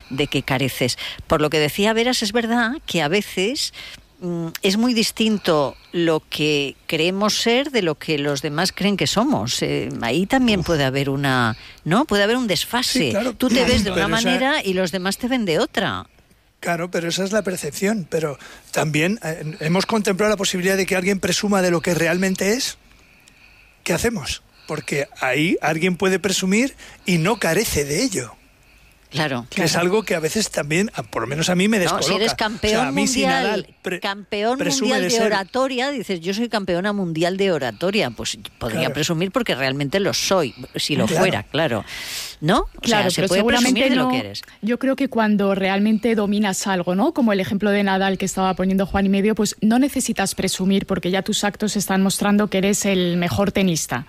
de que careces. Por lo que decía Veras, es verdad que a veces es muy distinto lo que creemos ser de lo que los demás creen que somos. Ahí también puede haber puede haber un desfase. Sí, claro. Tú te ves de una manera y los demás te ven de otra. Claro, pero esa es la percepción. Pero también hemos contemplado la posibilidad de que alguien presuma de lo que realmente es. ¿Qué hacemos? Porque ahí alguien puede presumir y no carece de ello. Claro. Que es algo que a veces también, por lo menos a mí me descoloca. Si eres campeón mundial, campeón mundial de oratoria, dices, yo soy campeona mundial de oratoria, pues podría presumir porque realmente lo soy, si lo fuera, claro. ¿No? Claro, se pero puede seguramente presumir de no, lo que eres. Yo creo que cuando realmente dominas algo, ¿no? Como el ejemplo de Nadal que estaba poniendo Juan y Medio, pues no necesitas presumir porque ya tus actos están mostrando que eres el mejor tenista.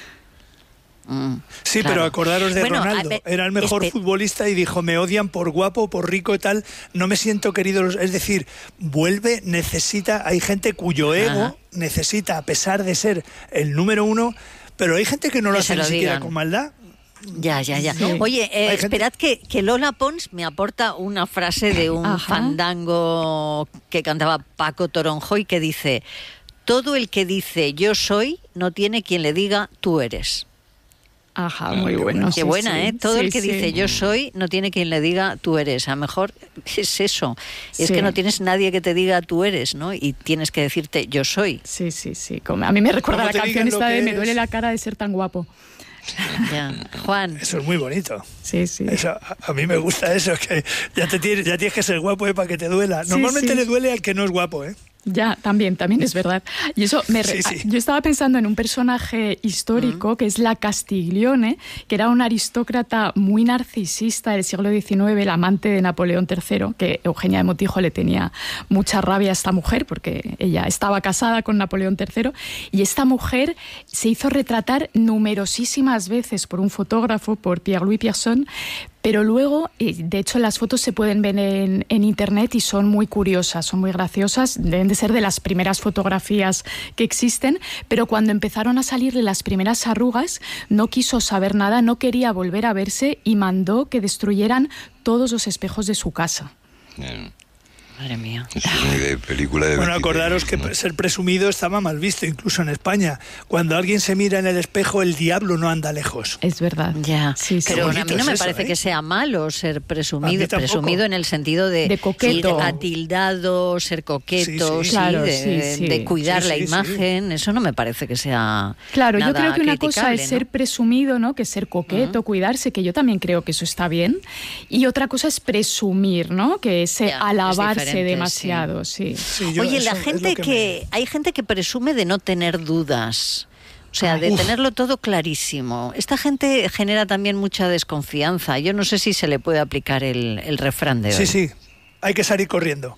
Sí, claro. Pero acordaros de Ronaldo, era el mejor futbolista y dijo, me odian por guapo, por rico y tal, no me siento querido. Es decir, hay gente cuyo ego necesita, a pesar de ser el número uno, pero hay gente que no lo hace ni siquiera con maldad. Ya. ¿No? Oye, esperad que Lola Pons me aporta una frase de un fandango que cantaba Paco Toronjo y que dice, todo el que dice yo soy no tiene quien le diga tú eres. Ajá, muy bueno. Qué buena, ¿eh? Todo el que dice yo soy no tiene quien le diga tú eres. A lo mejor es eso. Es que no tienes nadie que te diga tú eres, ¿no? Y tienes que decirte yo soy. Sí. A mí me recuerda la canción esta de Me duele la cara de ser tan guapo. Ya. Juan. Eso es muy bonito. Sí. Eso, a mí me gusta eso, que ya tienes que ser guapo para que te duela. Normalmente le duele al que no es guapo, ¿eh? Ya, también es verdad. Y eso yo estaba pensando en un personaje histórico que es la Castiglione, que era una aristócrata muy narcisista del siglo XIX, el amante de Napoleón III, que Eugenia de Montijo le tenía mucha rabia a esta mujer porque ella estaba casada con Napoleón III, y esta mujer se hizo retratar numerosísimas veces por un fotógrafo, por Pierre-Louis Pierson, pero luego, de hecho, las fotos se pueden ver en internet y son muy curiosas, son muy graciosas, deben de ser de las primeras fotografías que existen, pero cuando empezaron a salirle las primeras arrugas, no quiso saber nada, no quería volver a verse y mandó que destruyeran todos los espejos de su casa. Madre mía. Es muy de película de Bueno, acordaros que ser presumido estaba mal visto, incluso en España. Cuando alguien se mira en el espejo, el diablo no anda lejos. Es verdad. Ya. Sí. Pero a mí no me parece que sea malo ser presumido. Presumido en el sentido de coqueto. Atildado, ser coqueto, de cuidar la imagen. Eso no me parece que sea Claro, nada yo creo que una cosa es ¿no? ser presumido, ¿no? Que es ser coqueto, cuidarse, que yo también creo que eso está bien. Y otra cosa es presumir, ¿no? Que es alabarse demasiado, sí. Oye, hay gente que presume de no tener dudas. O sea, de tenerlo todo clarísimo. Esta gente genera también mucha desconfianza. Yo no sé si se le puede aplicar el refrán de hoy. Sí. Hay que salir corriendo.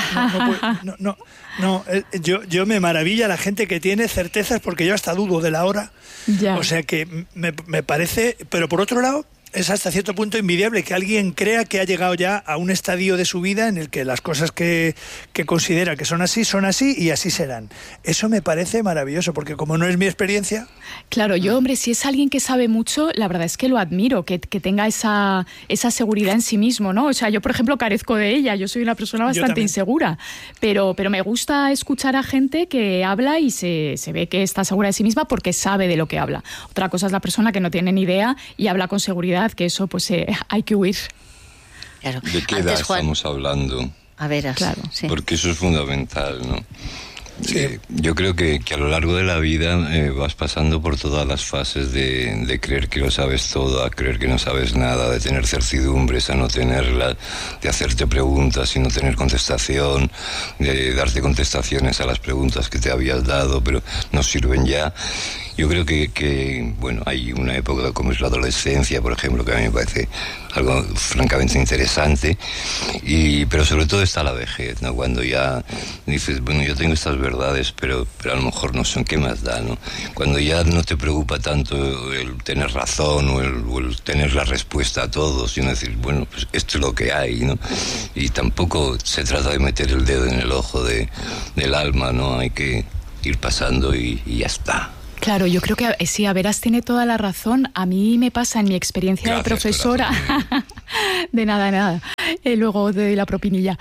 Yo me maravilla la gente que tiene certezas porque yo hasta dudo de la hora. Ya. O sea que me parece... Pero por otro lado, es hasta cierto punto envidiable que alguien crea que ha llegado ya a un estadio de su vida en el que las cosas que considera que son así y así serán. Eso me parece maravilloso, porque como no es mi experiencia... Claro, yo, hombre, si es alguien que sabe mucho, la verdad es que lo admiro, que tenga esa seguridad en sí mismo, ¿no? O sea, yo, por ejemplo, carezco de ella, yo soy una persona bastante insegura, pero me gusta escuchar a gente que habla y se ve que está segura de sí misma porque sabe de lo que habla. Otra cosa es la persona que no tiene ni idea y habla con seguridad, que eso pues hay que huir. Claro. ¿De qué edad estamos hablando? A ver, claro, sí. Porque eso es fundamental, ¿no? Sí. Yo creo que a lo largo de la vida vas pasando por todas las fases de creer que lo sabes todo, a creer que no sabes nada, de tener certidumbres a no tenerlas, de hacerte preguntas y no tener contestación, de darte contestaciones a las preguntas que te habías dado pero no sirven ya. Yo creo que bueno, hay una época como es la adolescencia, por ejemplo, que a mí me parece algo francamente interesante, pero sobre todo está la vejez, ¿no? Cuando ya dices, bueno, yo tengo estas verdades, pero a lo mejor no son, ¿qué más da, no? Cuando ya no te preocupa tanto el tener razón o el tener la respuesta a todo, sino decir, bueno, pues esto es lo que hay, ¿no? Y tampoco se trata de meter el dedo en el ojo del alma, ¿no? Hay que ir pasando y ya está. Claro, yo creo que sí, Veras tiene toda la razón. A mí me pasa en mi experiencia de profesora De nada. Luego te doy la propinilla.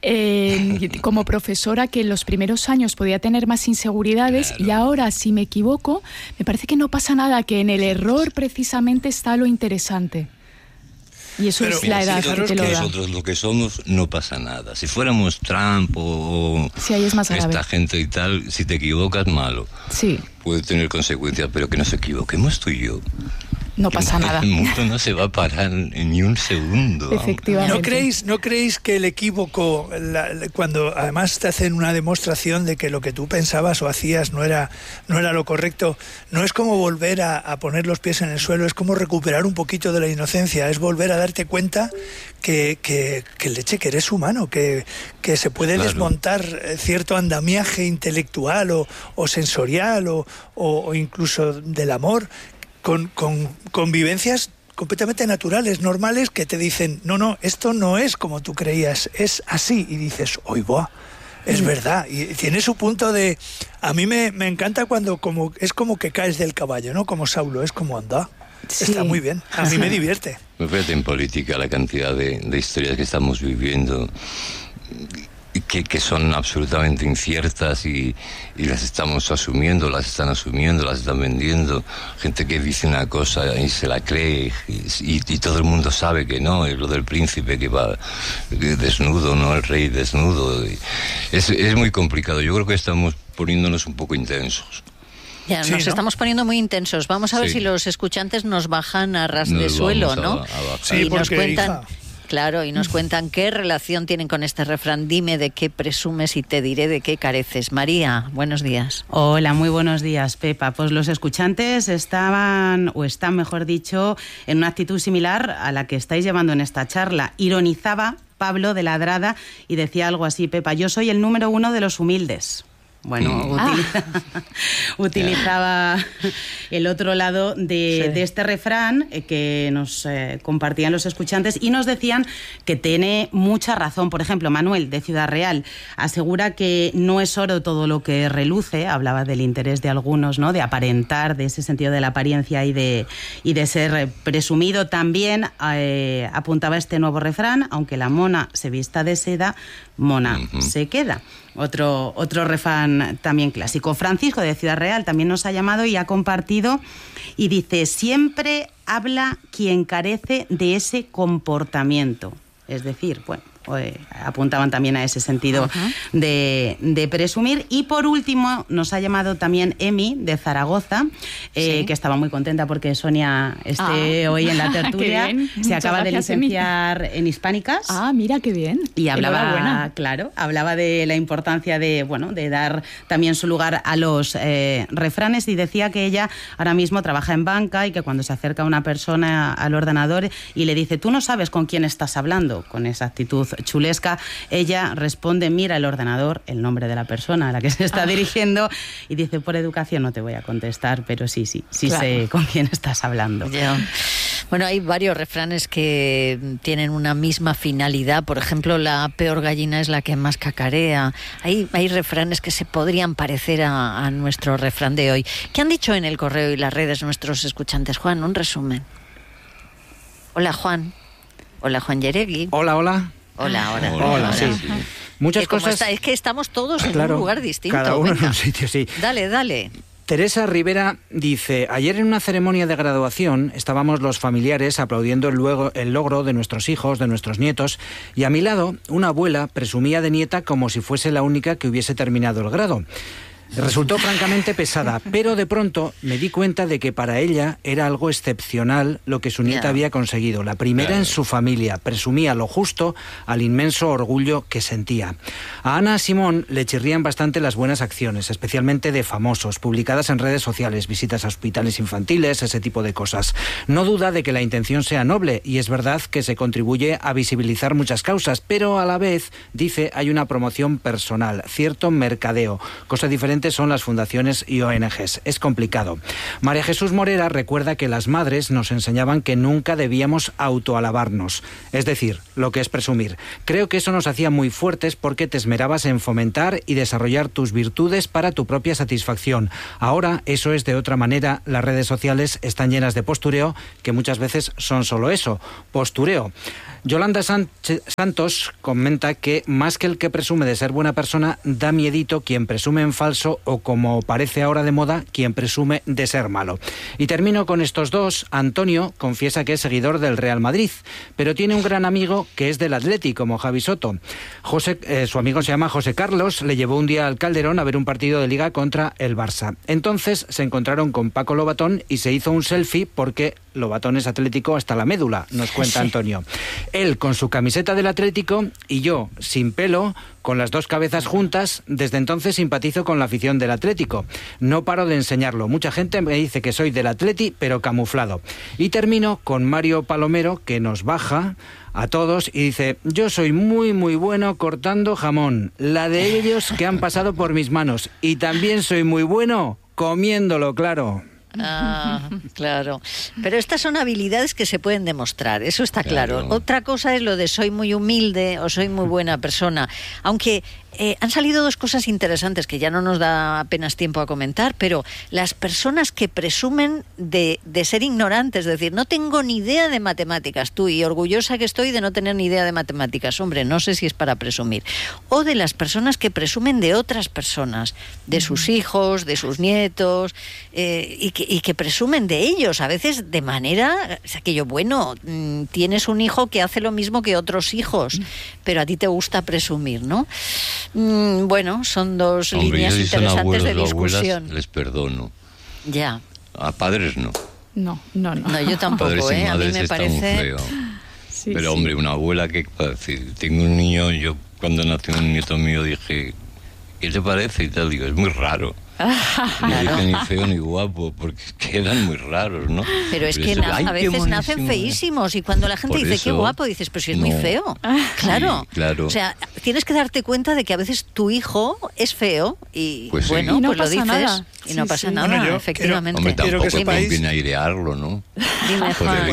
Como profesora, que en los primeros años podía tener más inseguridades, claro. Y ahora, si me equivoco, me parece que no pasa nada, que en el error precisamente está lo interesante. Y eso es la edad que te lo da. Nosotros lo que somos no pasa nada. Si fuéramos Trump o sí, ahí es más grave. Esta gente y tal, si te equivocas, malo. Sí. Puede tener consecuencias, pero que nos equivoquemos tú y yo. No pasa nada. El mundo no se va a parar ni un segundo. Efectivamente. ¿No creéis que el equívoco, cuando además te hacen una demostración de que lo que tú pensabas o hacías no era lo correcto, no es como volver a poner los pies en el suelo, es como recuperar un poquito de la inocencia, es volver a darte cuenta que eres humano, que se puede desmontar cierto andamiaje intelectual o sensorial o incluso del amor, con vivencias completamente naturales, normales, que te dicen, no, esto no es como tú creías, es así. Y dices, ¡oy, boa! Es verdad. Y tiene su punto de... A mí me encanta cuando es como que caes del caballo, ¿no? Como Saulo, es como anda. Sí. Está muy bien. A mí me divierte. Fíjate en política la cantidad de historias que estamos viviendo... Que son absolutamente inciertas y las estamos asumiendo, las están vendiendo. Gente que dice una cosa y se la cree y todo el mundo sabe que no, es lo del príncipe que va desnudo, no el rey desnudo. Es muy complicado. Yo creo que estamos poniéndonos un poco intensos. Ya, sí, nos estamos poniendo muy intensos. Vamos a ver si los escuchantes nos bajan a ras de suelo, ¿no? Sí, y nos cuentan... Claro, y nos cuentan qué relación tienen con este refrán. Dime de qué presumes y te diré de qué careces. María, buenos días. Hola, muy buenos días, Pepa. Pues los escuchantes están, mejor dicho, en una actitud similar a la que estáis llevando en esta charla. Ironizaba Pablo de Ladrada y decía algo así, Pepa, yo soy el número 1 de los humildes. Bueno, utilizaba el otro lado de este refrán que nos compartían los escuchantes y nos decían que tiene mucha razón. Por ejemplo, Manuel, de Ciudad Real, asegura que no es oro todo lo que reluce. Hablaba del interés de algunos, ¿no?, de aparentar, de ese sentido de la apariencia y de ser presumido. También apuntaba este nuevo refrán, aunque la mona se vista de seda, mona se queda. Otro refrán también clásico. Francisco, de Ciudad Real, también nos ha llamado y ha compartido y dice, siempre habla quien carece de ese comportamiento. Es decir, bueno, apuntaban también a ese sentido de presumir. Y por último nos ha llamado también Emi, de Zaragoza, que estaba muy contenta porque Sonia esté hoy en la tertulia. Se acaba de licenciar en Hispánicas. Mira qué bien. Y hablaba de la importancia de dar también su lugar a los refranes, y decía que ella ahora mismo trabaja en banca y que cuando se acerca una persona al ordenador y le dice, tú no sabes con quién estás hablando, con esa actitud chulesca, ella responde, mira el ordenador, el nombre de la persona a la que se está dirigiendo, y dice, por educación no te voy a contestar, pero sí claro, sé con quién estás hablando. Yeah. Bueno, hay varios refranes que tienen una misma finalidad. Por ejemplo, la peor gallina es la que más cacarea. Hay refranes que se podrían parecer a nuestro refrán de hoy. ¿Qué han dicho en el correo y las redes nuestros escuchantes? Juan, un resumen. Hola, Juan. Hola, Juan Yeregui. Hola, sí. Muchas cosas. Es que estamos todos en un lugar distinto. Cada uno en un sitio, sí. Dale. Teresa Rivera dice, ayer en una ceremonia de graduación estábamos los familiares aplaudiendo el logro de nuestros hijos, de nuestros nietos, y a mi lado una abuela presumía de nieta como si fuese la única que hubiese terminado el grado. Resultó francamente pesada, pero de pronto me di cuenta de que para ella era algo excepcional lo que su nieta había conseguido. La primera en su familia, presumía lo justo al inmenso orgullo que sentía. A Ana Simón le chirrían bastante las buenas acciones, especialmente de famosos, publicadas en redes sociales, visitas a hospitales infantiles, ese tipo de cosas. No duda de que la intención sea noble, y es verdad que se contribuye a visibilizar muchas causas, pero a la vez, dice, hay una promoción personal, cierto mercadeo, cosa diferente son las fundaciones y ONGs. Es complicado. María Jesús Morera recuerda que las madres nos enseñaban que nunca debíamos autoalabarnos, es decir, lo que es presumir. Creo que eso nos hacía muy fuertes porque te esmerabas en fomentar y desarrollar tus virtudes para tu propia satisfacción. Ahora eso es de otra manera. Las redes sociales están llenas de postureo, que muchas veces son solo eso, postureo. Yolanda Santos comenta que más que el que presume de ser buena persona, da miedito quien presume en falso o, como parece ahora de moda, quien presume de ser malo. Y termino con estos dos. Antonio confiesa que es seguidor del Real Madrid, pero tiene un gran amigo que es del Atleti, como Javi Soto. Su amigo se llama José Carlos, le llevó un día al Calderón a ver un partido de Liga contra el Barça. Entonces se encontraron con Paco Lobatón y se hizo un selfie porque Lobatón es atlético hasta la médula, nos cuenta Antonio. Él con su camiseta del Atlético y yo, sin pelo, con las dos cabezas juntas. Desde entonces simpatizo con la afición del Atlético. No paro de enseñarlo. Mucha gente me dice que soy del Atleti, pero camuflado. Y termino con Mario Palomero, que nos baja a todos y dice: yo soy muy muy bueno cortando jamón, la de ellos que han pasado por mis manos, y también soy muy bueno comiéndolo, claro. Ah, claro. Pero estas son habilidades que se pueden demostrar, eso está claro. Otra cosa es lo de soy muy humilde o soy muy buena persona. Aunque han salido dos cosas interesantes que ya no nos da apenas tiempo a comentar, pero las personas que presumen de ser ignorantes, es decir, no tengo ni idea de matemáticas, tú, y orgullosa que estoy de no tener ni idea de matemáticas, hombre, no sé si es para presumir. O de las personas que presumen de otras personas, de sus hijos, de sus nietos, y que presumen de ellos, a veces de manera, o sea, que yo, bueno, tienes un hijo que hace lo mismo que otros hijos, pero a ti te gusta presumir, ¿no? Bueno, son dos líneas interesantes abuelos, de discusión. Abuelas, les perdono. Ya. A padres no. No, yo tampoco, a mí me parece feo. Sí, pero hombre, una abuela, ¿qué puedo decir? Tengo un niño, yo cuando nació un nieto mío dije, ¿qué te parece? Y tal, digo, es muy raro. No dije ni feo ni guapo, porque quedan muy raros, ¿no? Pero es que a veces nacen feísimos, y cuando la gente dice qué guapo, dices, pero si es muy feo. Claro. Sí, claro. O sea, tienes que darte cuenta de que a veces tu hijo es feo y pues bueno, y no pues lo dices nada. Y no pasa nada, bueno, efectivamente. Hombre, tampoco conviene airearlo, ¿no? Dime,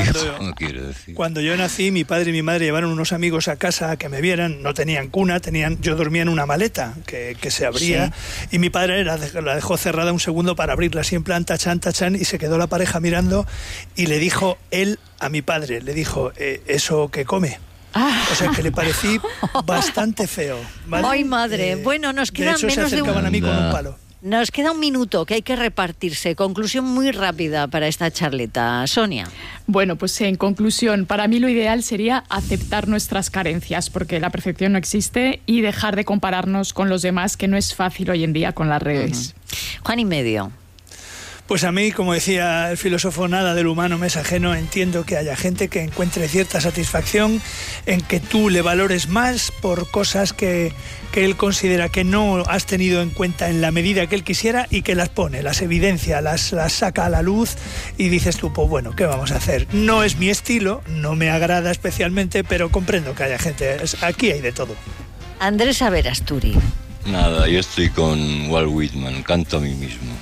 cuando yo nací, mi padre y mi madre llevaron unos amigos a casa a que me vieran. No tenían cuna, yo dormía en una maleta que se abría, y mi padre la dejó cerrada un segundo para abrirla así en plan tachán, y se quedó la pareja mirando, y le dijo él a mi padre, le dijo, ¿eso qué come? O sea, que le parecí bastante feo, ¿vale? ¡Ay, madre! Bueno, nos quedan menos de se acercaban a mí con un palo. Nos queda un minuto que hay que repartirse. Conclusión muy rápida para esta charleta. Sonia. Bueno, pues en conclusión, para mí lo ideal sería aceptar nuestras carencias, porque la perfección no existe, y dejar de compararnos con los demás, que no es fácil hoy en día con las redes. Juan y medio. Pues a mí, como decía el filósofo, nada del humano me es ajeno. Entiendo que haya gente que encuentre cierta satisfacción en que tú le valores más por cosas que él considera que no has tenido en cuenta en la medida que él quisiera, y que las pone, las evidencia, las saca a la luz, y dices tú, pues bueno, ¿qué vamos a hacer? No es mi estilo, no me agrada especialmente, pero comprendo que haya gente, aquí hay de todo. Andrés Averasturi. Nada, yo estoy con Walt Whitman, canto a mí mismo.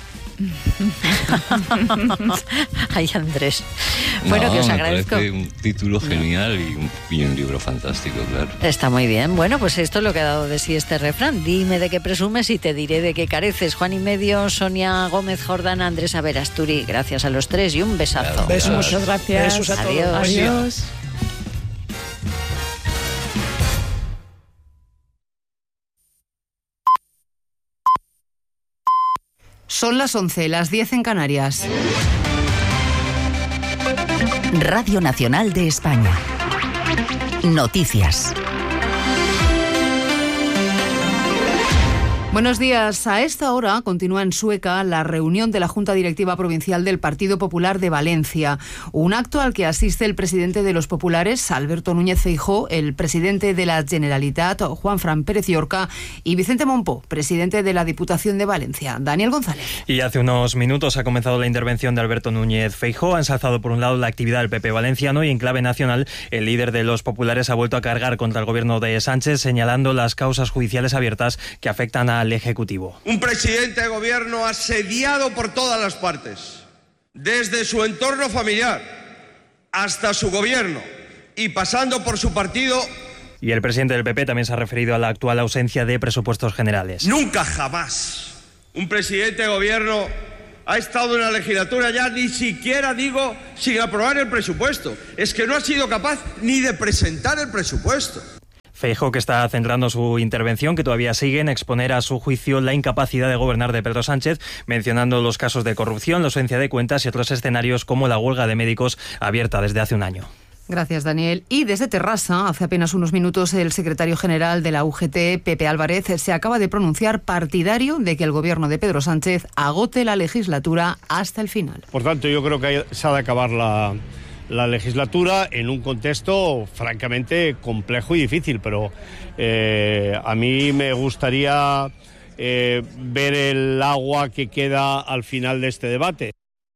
Ay, Andrés. Bueno, que os agradezco. Me parece un título genial y un libro fantástico, claro. Está muy bien. Bueno, pues esto es lo que ha dado de sí este refrán. Dime de qué presumes y te diré de qué careces. Juan y medio, Sonia Gómez Jordana, Andrés Averasturi. Gracias a los tres y un besazo. Claro, besos. Muchas gracias. Besos a todos. Adiós. Adiós. Son las 11, las 10 en Canarias. Radio Nacional de España. Noticias. Buenos días. A esta hora continúa en Sueca la reunión de la Junta Directiva Provincial del Partido Popular de Valencia. Un acto al que asiste el presidente de los populares, Alberto Núñez Feijóo, el presidente de la Generalitat, Juanfran Pérez Llorca, y Vicente Mompó, presidente de la Diputación de Valencia. Daniel González. Y hace unos minutos ha comenzado la intervención de Alberto Núñez Feijóo. Ha ensalzado por un lado la actividad del PP valenciano, y en clave nacional el líder de los populares ha vuelto a cargar contra el gobierno de Sánchez, señalando las causas judiciales abiertas que afectan al Ejecutivo. Un presidente de gobierno asediado por todas las partes, desde su entorno familiar hasta su gobierno y pasando por su partido. Y el presidente del PP también se ha referido a la actual ausencia de presupuestos generales. Nunca jamás un presidente de gobierno ha estado en la legislatura ya ni siquiera, digo, sin aprobar el presupuesto. Es que no ha sido capaz ni de presentar el presupuesto. Feijóo, que está centrando su intervención, que todavía sigue en exponer a su juicio la incapacidad de gobernar de Pedro Sánchez, mencionando los casos de corrupción, la ausencia de cuentas y otros escenarios como la huelga de médicos abierta desde hace un año. Gracias, Daniel. Y desde Terrassa, hace apenas unos minutos, el secretario general de la UGT, Pepe Álvarez, se acaba de pronunciar partidario de que el gobierno de Pedro Sánchez agote la legislatura hasta el final. Por tanto, yo creo que se ha de acabar la legislatura en un contexto francamente complejo y difícil, pero a mí me gustaría ver el agua que queda al final de este debate.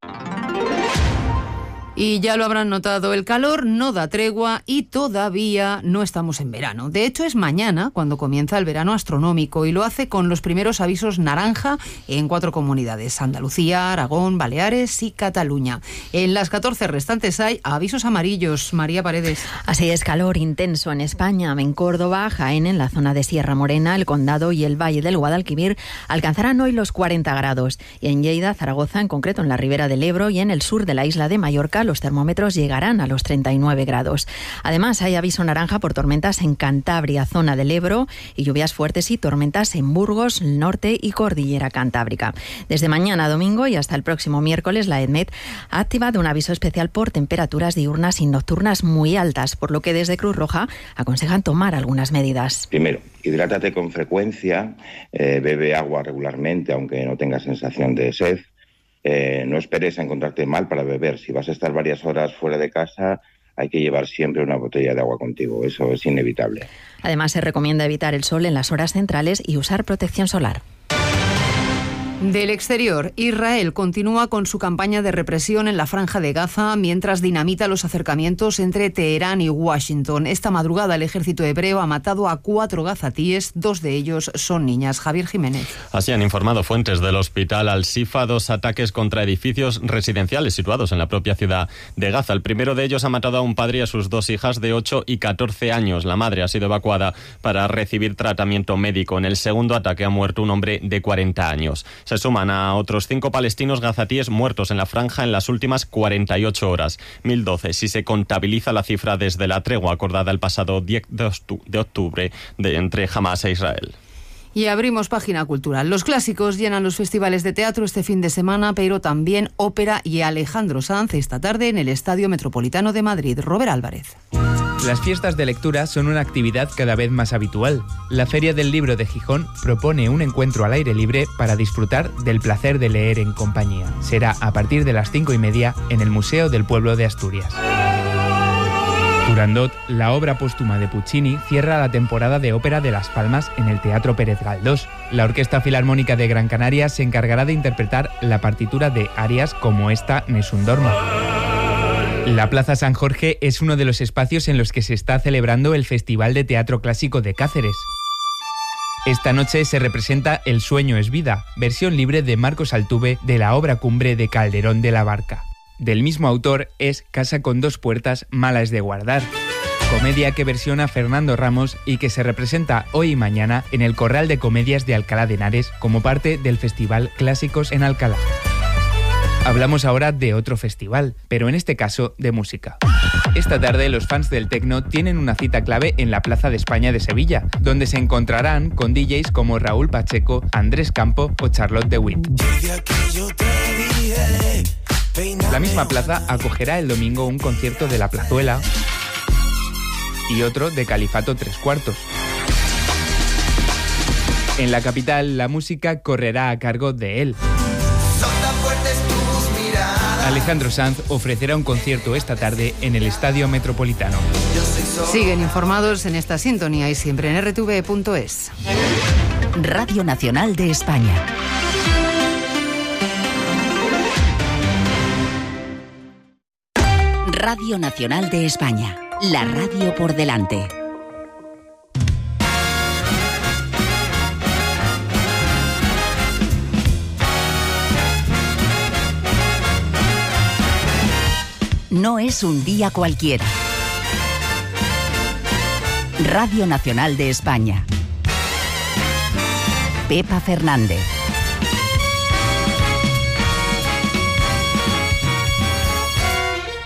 Y ya lo habrán notado, el calor no da tregua y todavía no estamos en verano. De hecho, es mañana cuando comienza el verano astronómico y lo hace con los primeros avisos naranja en 4 comunidades: Andalucía, Aragón, Baleares y Cataluña. En las 14 restantes hay avisos amarillos. María Paredes. Así es, calor intenso en España. En Córdoba, Jaén, en la zona de Sierra Morena, el Condado y el Valle del Guadalquivir alcanzarán hoy los 40 grados. Y en Lleida, Zaragoza, en concreto en la Ribera del Ebro y en el sur de la isla de Mallorca, los termómetros llegarán a los 39 grados. Además, hay aviso naranja por tormentas en Cantabria, zona del Ebro, y lluvias fuertes y tormentas en Burgos, norte y cordillera cantábrica. Desde mañana domingo y hasta el próximo miércoles, la EDMET ha activado un aviso especial por temperaturas diurnas y nocturnas muy altas, por lo que desde Cruz Roja aconsejan tomar algunas medidas. Primero, hidrátate con frecuencia, bebe agua regularmente, aunque no tengas sensación de sed. No esperes a encontrarte mal para beber. Si vas a estar varias horas fuera de casa, hay que llevar siempre una botella de agua contigo. Eso es inevitable. Además, se recomienda evitar el sol en las horas centrales y usar protección solar. Del exterior, Israel continúa con su campaña de represión en la Franja de Gaza mientras dinamita los acercamientos entre Teherán y Washington. Esta madrugada el ejército hebreo ha matado a 4 gazatíes, 2 de ellos son niñas. Javier Jiménez. Así han informado fuentes del hospital Al-Shifa, 2 ataques contra edificios residenciales situados en la propia ciudad de Gaza. El primero de ellos ha matado a un padre y a sus 2 hijas de 8 y 14 años. La madre ha sido evacuada para recibir tratamiento médico. En el segundo ataque ha muerto un hombre de 40 años. Se suman a otros 5 palestinos gazatíes muertos en la franja en las últimas 48 horas. 1.012 si se contabiliza la cifra desde la tregua acordada el pasado 10 de octubre entre Hamas e Israel. Y abrimos página cultural. Los clásicos llenan los festivales de teatro este fin de semana, pero también ópera y Alejandro Sanz esta tarde en el Estadio Metropolitano de Madrid. Robert Álvarez. Las fiestas de lectura son una actividad cada vez más habitual. La Feria del Libro de Gijón propone un encuentro al aire libre para disfrutar del placer de leer en compañía. Será a partir de las 5:30 en el Museo del Pueblo de Asturias. Turandot, la obra póstuma de Puccini, cierra la temporada de ópera de Las Palmas en el Teatro Pérez Galdós. La Orquesta Filarmónica de Gran Canaria se encargará de interpretar la partitura de arias como esta Nessun Dorma. La Plaza San Jorge es uno de los espacios en los que se está celebrando el Festival de Teatro Clásico de Cáceres. Esta noche se representa El sueño es vida, versión libre de Marcos Altuve de la obra cumbre de Calderón de la Barca. Del mismo autor es Casa con 2 puertas, mala es de guardar, comedia que versiona Fernando Ramos y que se representa hoy y mañana en el Corral de Comedias de Alcalá de Henares como parte del Festival Clásicos en Alcalá. Hablamos ahora de otro festival, pero en este caso de música. Esta tarde los fans del techno tienen una cita clave en la Plaza de España de Sevilla, donde se encontrarán con DJs como Raúl Pacheco, Andrés Campo o Charlotte de Witt. La misma plaza acogerá el domingo un concierto de La Plazuela y otro de Califato 3/4. En la capital, la música correrá a cargo de él. Alejandro Sanz ofrecerá un concierto esta tarde en el Estadio Metropolitano. Siguen informados en esta sintonía y siempre en rtv.es. Radio Nacional de España. Radio Nacional de España. La radio por delante. No es un día cualquiera. Radio Nacional de España. Pepa Fernández.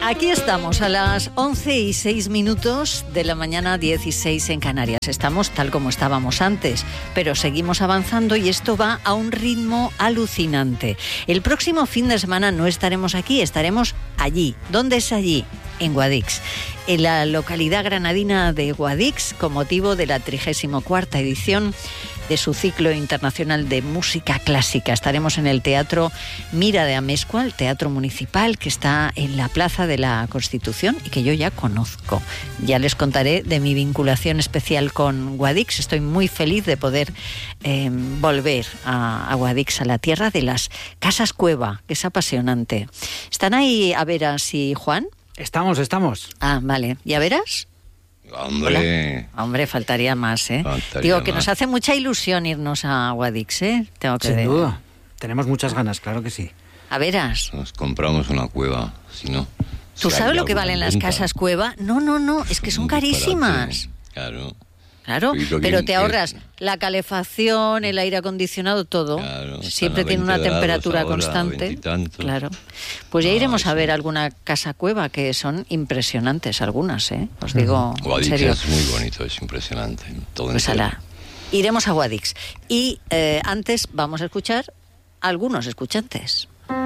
Aquí estamos a las 11:06 de la mañana, 16 en Canarias. Estamos tal como estábamos antes, pero seguimos avanzando y esto va a un ritmo alucinante. El próximo fin de semana no estaremos aquí, estaremos allí. ¿Dónde es allí? En Guadix, en la localidad granadina de Guadix, con motivo de la 34ª edición de su ciclo internacional de música clásica. Estaremos en el Teatro Mira de Amezcua, el teatro municipal que está en la Plaza de la Constitución y que yo ya conozco. Ya les contaré de mi vinculación especial con Guadix. Estoy muy feliz de poder volver a Guadix, a la tierra de las casas cueva, que es apasionante. ¿Están ahí Averas y Juan? Estamos. Ah, vale. ¿Y Averas? Hombre. Hola. Hombre, faltaría más, ¿eh? Digo que nos hace mucha ilusión irnos a Guadix, ¿eh? Tengo que Sin duda. Tenemos muchas ganas, claro que sí. A veras. Nos compramos una cueva, si no. ¿Tú sabes lo que valen las casas cueva? No, es que son carísimas. Claro, pero te ahorras la calefacción, el aire acondicionado, todo. Claro, siempre tiene una temperatura constante. Claro. Pues ya iremos a ver alguna casa cueva, que son impresionantes algunas, ¿eh? Os digo, en serio. Es muy bonito, es impresionante. Todo pues iremos a Guadix. Y antes vamos a escuchar a algunos escuchantes.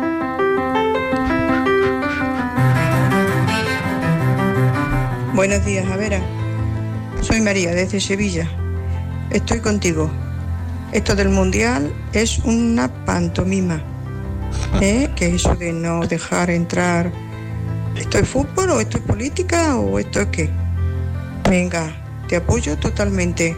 Buenos días, Avera. Soy María, desde Sevilla. Estoy contigo. Esto del Mundial es una pantomima. Que eso de no dejar entrar... ¿Esto es fútbol o esto es política o esto es qué? Venga, te apoyo totalmente.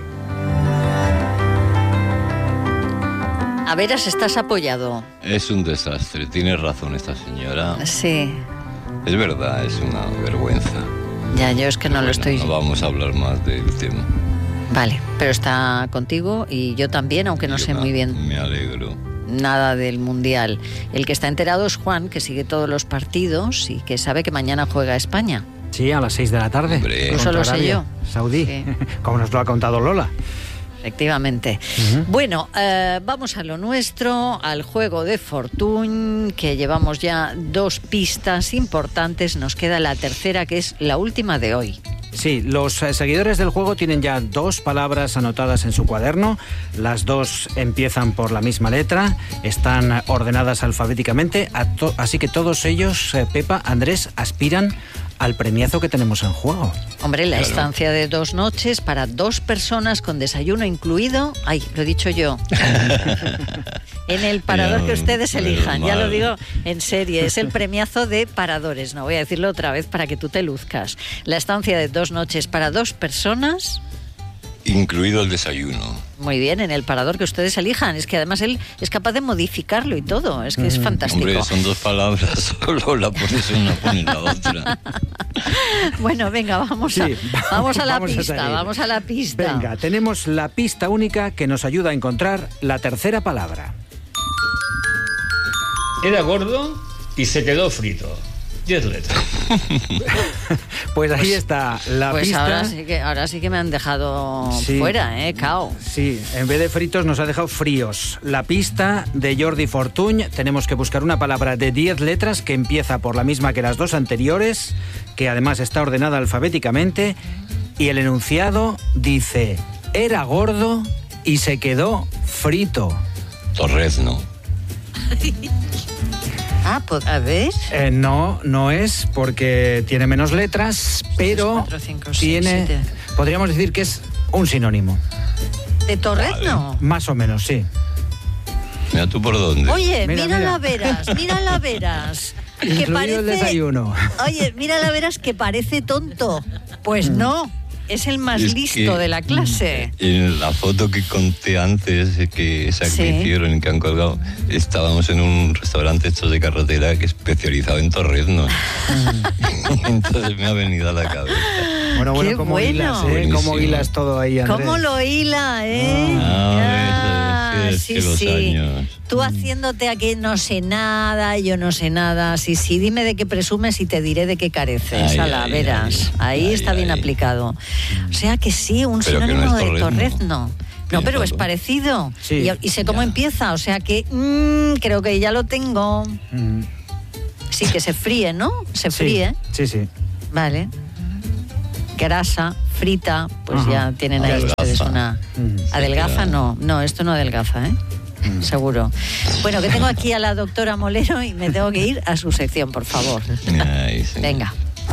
A veras, estás apoyado. Es un desastre, tiene razón esta señora. Sí. Es verdad, es una vergüenza. Ya, yo es que no lo estoy... No vamos a hablar más del tema. Vale, pero está contigo y yo también, aunque no sé muy bien. Me alegro. Nada del Mundial. El que está enterado es Juan, que sigue todos los partidos y que sabe que mañana juega España. Sí, a las 6 de la tarde. Eso lo sé yo. Saudí, sí. Como nos lo ha contado Lola. Efectivamente. Bueno, vamos a lo nuestro, al juego de Fortuny, que llevamos ya 2 pistas importantes. Nos queda la tercera, que es la última de hoy. Sí, los seguidores del juego tienen ya 2 palabras anotadas en su cuaderno. Las 2 empiezan por la misma letra, están ordenadas alfabéticamente, así que todos ellos, Pepa, Andrés, aspiran al premiazo que tenemos en juego. Hombre, la estancia de 2 noches para 2 personas con desayuno incluido. Ay, lo he dicho yo. En el parador que ustedes elijan. Ya lo digo en serie. Es el premiazo de paradores. No voy a decirlo otra vez para que tú te luzcas. La estancia de 2 noches para 2 personas. Incluido el desayuno. Muy bien, en el parador que ustedes elijan. Es que además él es capaz de modificarlo y todo. Es que es fantástico. Hombre, son 2 palabras, solo la pones una, pones la otra. Bueno, venga, vamos a la pista. Venga, tenemos la pista única que nos ayuda a encontrar la tercera palabra. Era gordo y se quedó frito. 10 letras. Pues ahí está la pista. Ahora sí que me han dejado fuera, cao. Sí, en vez de fritos nos ha dejado fríos. La pista de Jordi Fortuny, tenemos que buscar una palabra de 10 letras que empieza por la misma que las 2 anteriores, que además está ordenada alfabéticamente, y el enunciado dice: era gordo y se quedó frito. Torrezno. Pues a ver. No es, porque tiene menos letras, pero 4, 5, 6, tiene... 7. Podríamos decir que es un sinónimo. ¿De torrezno? Más o menos, sí. Mira tú por dónde. Oye, mira la veras. Que parece... el desayuno. Oye, mira la veras que parece tonto. Pues no. Es el más listo de la clase. En la foto que conté antes, que hicieron, que han colgado, estábamos en un restaurante hecho de carretera que es especializado en torreznos. Entonces me ha venido a la cabeza. Bueno, ¿cómo hilas, ¿Cómo hilas todo ahí, Andrés? ¿Cómo lo hila, Sí. Años. Tú haciéndote aquí no sé nada, yo no sé nada. Sí, dime de qué presumes y te diré de qué careces. Verás. Ahí está bien aplicado. O sea que sí, un sinónimo no de torrezno. No, pero es parecido. Sí, y sé cómo empieza, o sea que creo que ya lo tengo. Sí, que se fríe, ¿no? Se fríe. Sí, sí. Vale. Grasa, frita, pues ya tienen ahí ustedes una... ¿Adelgaza? No, esto no adelgaza, ¿eh? Seguro. Bueno, que tengo aquí a la doctora Molero y me tengo que ir a su sección, por favor. Ay, sí. Venga.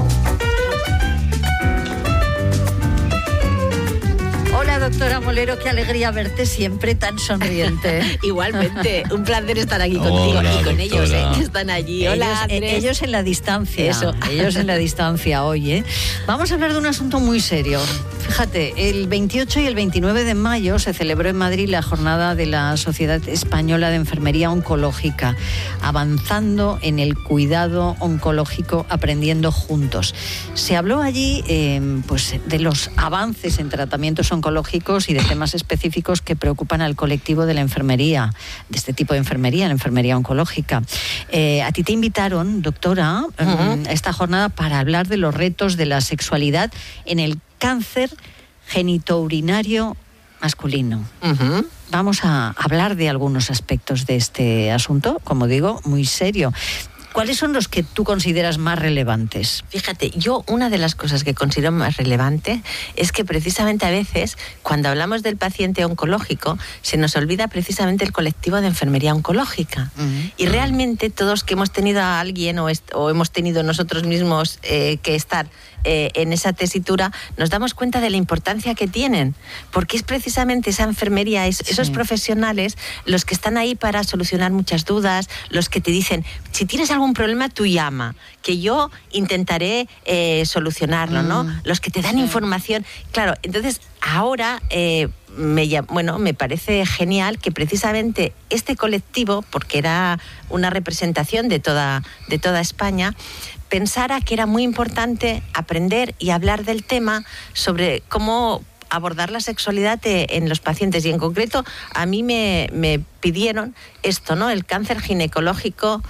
Hola, doctora Molero, qué alegría verte siempre tan sonriente. Igualmente, un placer estar aquí contigo. Hola, y con ellos, doctora. están allí. Hola, ellos en la distancia. Eso. Ellos en la distancia hoy, ¿eh? Vamos a hablar de un asunto muy serio. Fíjate, el 28 y el 29 de mayo se celebró en Madrid la jornada de la Sociedad Española de Enfermería Oncológica, avanzando en el cuidado oncológico, aprendiendo juntos. Se habló allí pues, de los avances en tratamientos oncológicos y de temas específicos que preocupan al colectivo de la enfermería, de este tipo de enfermería, la enfermería oncológica. A ti te invitaron, doctora, a esta jornada para hablar de los retos de la sexualidad en el cáncer genitourinario masculino. Vamos a hablar de algunos aspectos de este asunto, como digo, muy serio. ¿Cuáles son los que tú consideras más relevantes? Fíjate, yo una de las cosas que considero más relevante es que precisamente a veces, cuando hablamos del paciente oncológico, se nos olvida precisamente el colectivo de enfermería oncológica. Y realmente todos que hemos tenido a alguien o hemos tenido nosotros mismos que estar en esa tesitura, nos damos cuenta de la importancia que tienen, porque es precisamente esa enfermería, esos profesionales los que están ahí para solucionar muchas dudas, los que te dicen, si tienes algún problema, tú llama, que yo intentaré solucionarlo, ¿no? Los que te dan información. Claro, entonces ahora me parece genial que precisamente este colectivo, porque era una representación de toda España, pensara que era muy importante aprender y hablar del tema sobre cómo abordar la sexualidad en los pacientes. Y en concreto, a mí me pidieron esto, ¿no? El cáncer ginecológico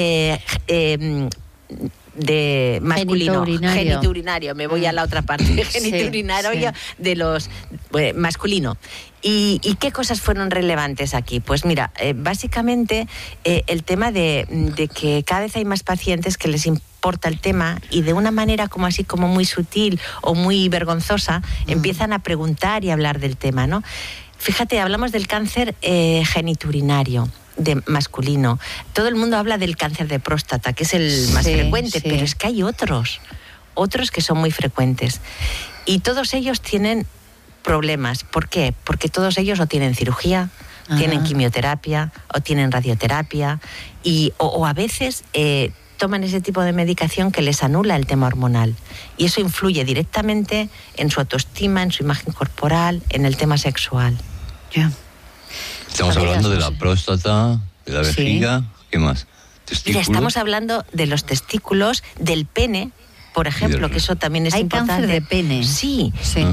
de masculino, genitourinario. Me voy a la otra parte, genitourinario de los masculino. ¿Y qué cosas fueron relevantes aquí? Pues mira, básicamente el tema de que cada vez hay más pacientes que les importa el tema y de una manera como así como muy sutil o muy vergonzosa empiezan a preguntar y a hablar del tema, ¿no? Fíjate, hablamos del cáncer genitourinario de masculino. Todo el mundo habla del cáncer de próstata, que es el más frecuente, pero es que hay otros que son muy frecuentes. Y todos ellos tienen problemas. ¿Por qué? Porque todos ellos o tienen cirugía, tienen quimioterapia o tienen radioterapia o a veces toman ese tipo de medicación que les anula el tema hormonal. Y eso influye directamente en su autoestima, en su imagen corporal, en el tema sexual. Estamos hablando de la próstata, de la vejiga, ¿qué más? Mira, estamos hablando de los testículos, del pene, por ejemplo, que eso también es importante. Hay cáncer de pene. Sí.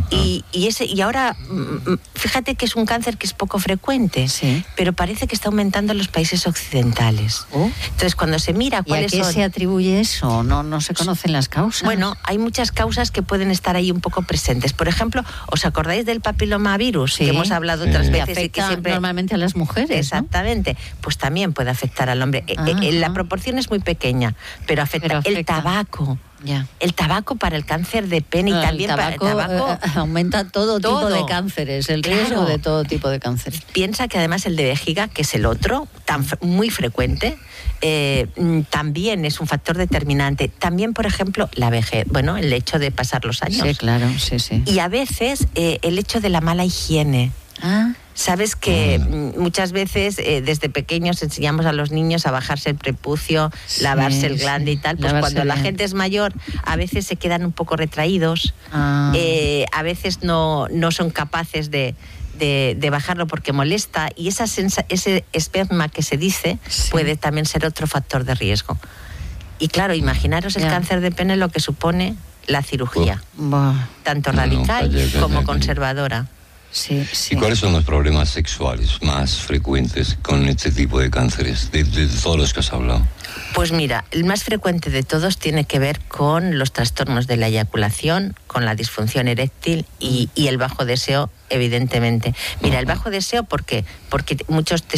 Y ahora, fíjate que es un cáncer que es poco frecuente, pero parece que está aumentando en los países occidentales. Entonces, cuando se mira cuáles son... ¿Y a qué se atribuye eso? No se conocen las causas. Bueno, hay muchas causas que pueden estar ahí un poco presentes. Por ejemplo, ¿os acordáis del papilomavirus? Que hemos hablado otras veces. Afecta y que siempre... normalmente a las mujeres, Exactamente. ¿No? Pues también puede afectar al hombre. La proporción es muy pequeña, pero afecta. El tabaco. El tabaco para el cáncer de pene y también para el tabaco aumenta todo tipo de cánceres, el riesgo de todo tipo de cánceres. Piensa que además el de vejiga, que es el otro, muy frecuente, también es un factor determinante. También, por ejemplo, la vejez, el hecho de pasar los años. Sí, claro, sí. Y a veces el hecho de la mala higiene. Sabes que muchas veces desde pequeños enseñamos a los niños a bajarse el prepucio, lavarse el glande y tal. Pues cuando la gente es mayor, a veces se quedan un poco retraídos, a veces no son capaces de bajarlo porque molesta, y ese esperma que se dice puede también ser otro factor de riesgo. Y claro, imaginaros el cáncer de pene, lo que supone la cirugía, tanto radical como conservadora. ¿Y cuáles son los problemas sexuales más frecuentes con este tipo de cánceres, de todos los que has hablado? Pues mira, el más frecuente de todos tiene que ver con los trastornos de la eyaculación, con la disfunción eréctil y el bajo deseo, evidentemente. Mira, el bajo deseo, ¿por qué? Porque muchos de estos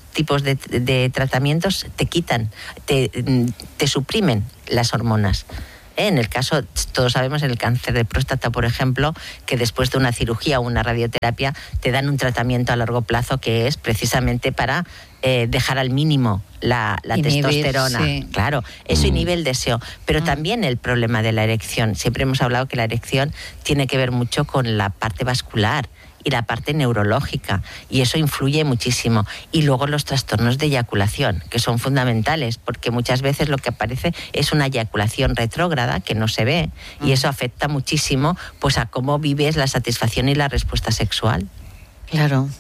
tipos de tratamientos te quitan, te suprimen las hormonas. En el caso, todos sabemos, en el cáncer de próstata, por ejemplo, que después de una cirugía o una radioterapia te dan un tratamiento a largo plazo que es precisamente para dejar al mínimo la testosterona. Sí. Claro, eso inhibe el deseo. Pero también el problema de la erección. Siempre hemos hablado que la erección tiene que ver mucho con la parte vascular y la parte neurológica, y eso influye muchísimo. Y luego los trastornos de eyaculación, que son fundamentales, porque muchas veces lo que aparece es una eyaculación retrógrada que no se ve, y eso afecta muchísimo pues a cómo vives la satisfacción y la respuesta sexual. Claro.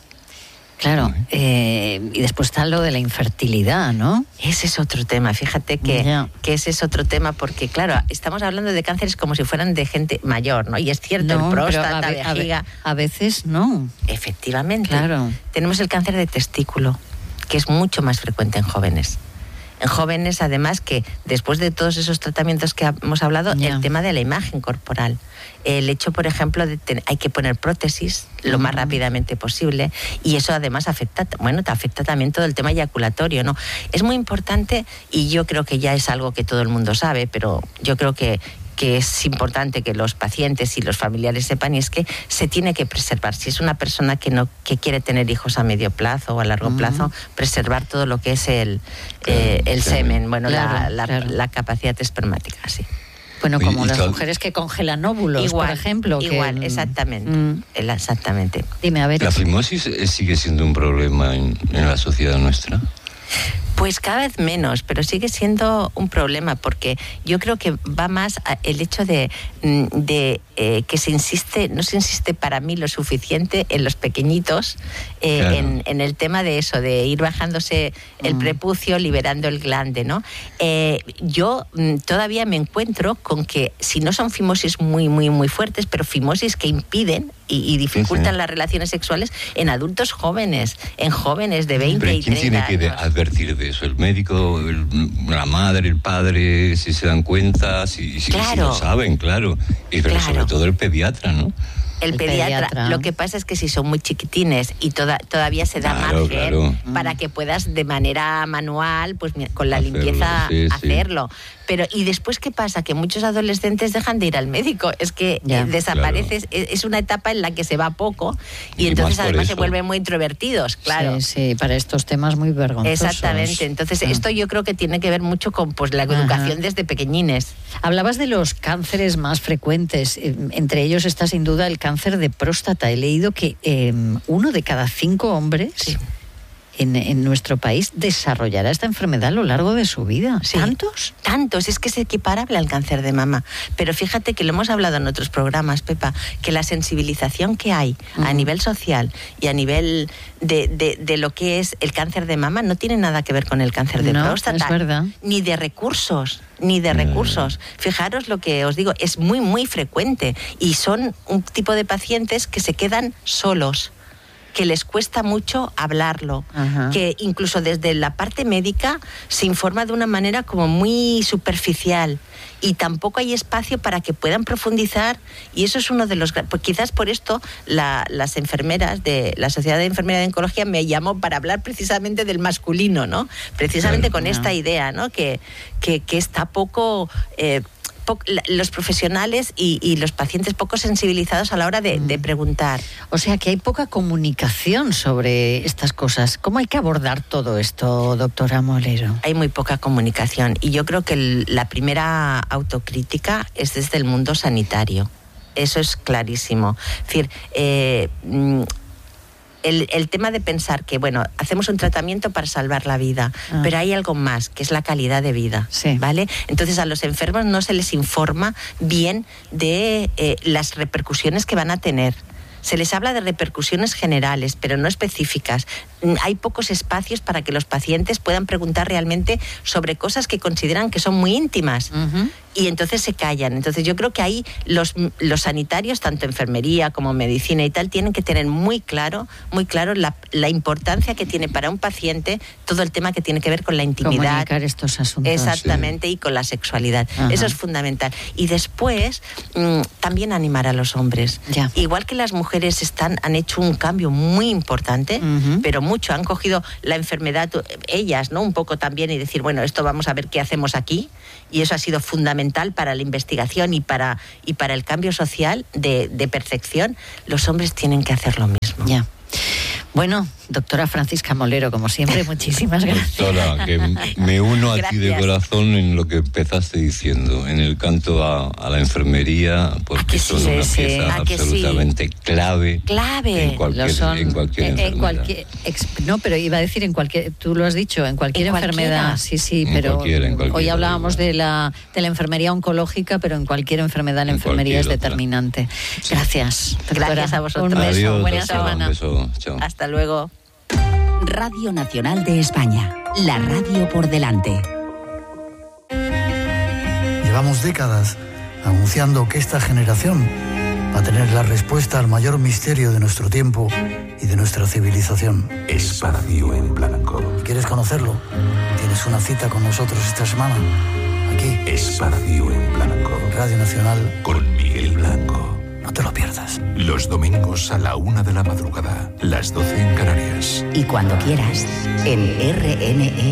Y después está lo de la infertilidad, ¿no? Ese es otro tema, fíjate que ese es otro tema, porque claro, estamos hablando de cánceres como si fueran de gente mayor, ¿no? Y es cierto, el próstata, vejiga... A veces no. Efectivamente. Claro. Tenemos el cáncer de testículo, que es mucho más frecuente en jóvenes. En jóvenes, además, que después de todos esos tratamientos que hemos hablado, el tema de la imagen corporal. El hecho, por ejemplo, hay que poner prótesis lo más rápidamente posible, y eso además te afecta también todo el tema eyaculatorio, ¿no? Es muy importante, y yo creo que ya es algo que todo el mundo sabe, pero yo creo que es importante que los pacientes y los familiares sepan, y es que se tiene que preservar. Si es una persona que quiere tener hijos a medio plazo o a largo plazo, preservar todo lo que es el semen, la capacidad espermática, sí. Bueno, como las mujeres que congelan óvulos, por ejemplo. Exactamente. Exactamente. Dime, a ver. ¿La fimosis sigue siendo un problema en la sociedad nuestra? Pues cada vez menos, pero sigue siendo un problema, porque yo creo que va más el hecho de que no se insiste para mí lo suficiente en los pequeñitos, en el tema de eso, de ir bajándose el prepucio, liberando el glande, ¿no? Yo todavía me encuentro con que, si no son fimosis muy, muy, muy fuertes, pero fimosis que impiden y dificultan las relaciones sexuales en adultos jóvenes, en jóvenes de 20 y 30 años. ¿Quién tiene que advertir de eso? ¿El médico, la madre, el padre, si se dan cuenta, si lo saben, claro? Pero sobre todo el pediatra, ¿no? El pediatra. Lo que pasa es que si son muy chiquitines y todavía se da margen para que puedas de manera manual, pues con la limpieza hacerlo. Pero ¿y después qué pasa? Que muchos adolescentes dejan de ir al médico. Es que desapareces. Es una etapa en la que se va poco y entonces además se vuelven muy introvertidos, claro. Sí, para estos temas muy vergonzosos. Exactamente. Entonces esto yo creo que tiene que ver mucho con la educación desde pequeñines. Hablabas de los cánceres más frecuentes. Entre ellos está sin duda el cáncer de próstata. He leído que 1 de cada 5 hombres en nuestro país desarrollará esta enfermedad a lo largo de su vida. Sí. ¿Tantos? Tantos, es que es equiparable al cáncer de mama. Pero fíjate que lo hemos hablado en otros programas, Pepa, que la sensibilización que hay a nivel social y a nivel de lo que es el cáncer de mama no tiene nada que ver con el cáncer de próstata. Es verdad. Ni de recursos. Fijaros lo que os digo, es muy, muy frecuente, y son un tipo de pacientes que se quedan solos, que les cuesta mucho hablarlo, que incluso desde la parte médica se informa de una manera como muy superficial, y tampoco hay espacio para que puedan profundizar, y eso es uno de los... Pues quizás por esto las enfermeras de la Sociedad de Enfermería de Oncología me llamó para hablar precisamente del masculino, ¿no? Precisamente con esta idea, ¿no? Que está poco... los profesionales y los pacientes poco sensibilizados a la hora de preguntar. O sea que hay poca comunicación sobre estas cosas. ¿Cómo hay que abordar todo esto, doctora Molero? Hay muy poca comunicación, y yo creo que la primera autocrítica es desde el mundo sanitario. Eso es clarísimo. Es decir, el tema de pensar que, hacemos un tratamiento para salvar la vida, pero hay algo más, que es la calidad de vida, ¿vale? Entonces a los enfermos no se les informa bien de las repercusiones que van a tener. Se les habla de repercusiones generales, pero no específicas. Hay pocos espacios para que los pacientes puedan preguntar realmente sobre cosas que consideran que son muy íntimas, y entonces se callan. Entonces yo creo que ahí los sanitarios, tanto enfermería como medicina y tal, tienen que tener muy claro la importancia que tiene para un paciente todo el tema que tiene que ver con la intimidad. Comunicar estos asuntos. Exactamente, y con la sexualidad. Ajá. Eso es fundamental. Y después, también animar a los hombres. Ya. Igual que las mujeres han hecho un cambio muy importante, pero mucho, han cogido la enfermedad, ellas, ¿no? Un poco también, y decir, bueno, esto vamos a ver qué hacemos aquí, y eso ha sido fundamental para la investigación y para el cambio social de percepción. Los hombres tienen que hacer lo mismo. Ya. Bueno, doctora Francisca Molero, como siempre, muchísimas gracias. Doctora, que me uno a ti de corazón en lo que empezaste diciendo, en el canto a la enfermería, porque son una pieza absolutamente clave. Clave. En cualquier enfermedad. No, pero iba a decir en cualquier, tú lo has dicho, en cualquier enfermedad. Sí, pero hoy hablábamos de la enfermería oncológica, pero en cualquier enfermedad la enfermería es determinante. Sí. Gracias, doctora. Gracias a vosotros. Un beso, adiós, buena doctora, semana. Un beso. Chao. Hasta luego. Radio Nacional de España, la radio por delante. Llevamos décadas anunciando que esta generación va a tener la respuesta al mayor misterio de nuestro tiempo y de nuestra civilización. Espacio en Blanco. ¿Quieres conocerlo? Tienes una cita con nosotros esta semana, aquí. Espacio en Blanco. Radio Nacional. Con Miguel Blanco. No te lo pierdas. Los domingos a la 1 de la madrugada, las 12 en Canarias. Y cuando quieras, en RNE.